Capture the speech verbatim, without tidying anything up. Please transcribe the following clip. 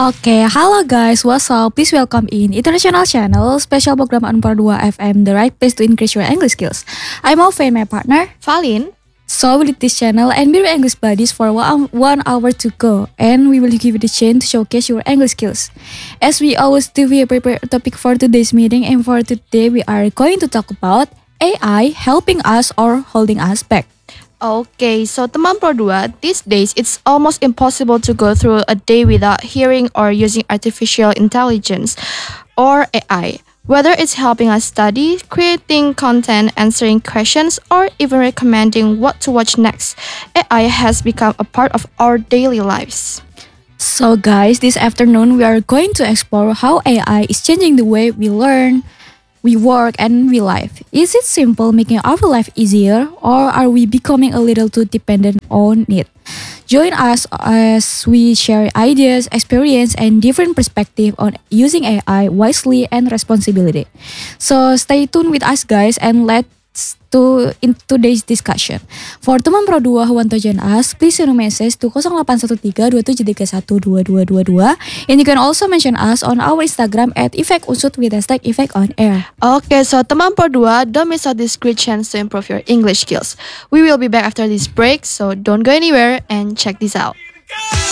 Oke, halo guys, what's up? Please welcome in International Channel, special program Unpar dua F M, the right place to increase your English skills. I'm Alfa and my partner, Valin. So we lead this channel and be your English buddies for one, one hour to go, and we will give you the chance to showcase your English skills. As we always do, we prepare a topic for today's meeting, and for today we are going to talk about A I helping us or holding us back. Okay, so teman Pro dua, these days it's almost impossible to go through a day without hearing or using artificial intelligence or A I. Whether it's helping us study, creating content, answering questions, or even recommending what to watch next, A I has become a part of our daily lives. So guys, this afternoon we are going to explore how A I is changing the way we learn, we work, and we live. Is it simple making our life easier, or are we becoming a little too dependent on it? Join us as we share ideas, experience, and different perspective on using A I wisely and responsibility. So stay tuned with us guys and let's to in today's discussion. For teman Pro dua who want to join us, please send a message to zero eight one tiga dua tujuh tiga satu dua dua dua dua, and you can also mention us on our Instagram at effect unsut with hashtag effect on air. Okay, so teman Pro dua, don't miss out this great chance to improve your English skills. We will be back after this break, so don't go anywhere and check this out.